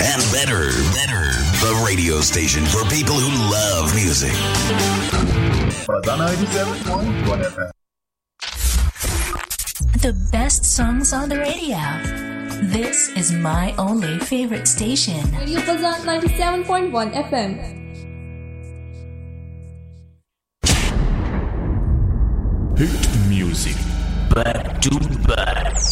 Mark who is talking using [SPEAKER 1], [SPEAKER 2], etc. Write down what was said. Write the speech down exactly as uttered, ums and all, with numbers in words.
[SPEAKER 1] and better, better. The radio station for people who love music.
[SPEAKER 2] Fazan ninety-seven point one F M.
[SPEAKER 3] The best songs on the radio. This is my only favorite station.
[SPEAKER 4] Radio Fazan ninety-seven point one F M.
[SPEAKER 5] Hit music back to back.